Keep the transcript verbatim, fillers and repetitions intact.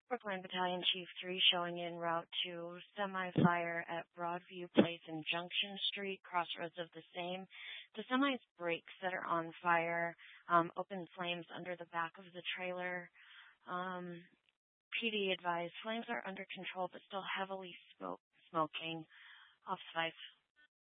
Brookline Battalion Chief three showing en route to semi-fire at Broadview Place and Junction Street, crossroads of the same. The semi's brakes that are on fire, um, open flames under the back of the trailer. Um, P D advised flames are under control but still heavily smoke, smoking. Off five.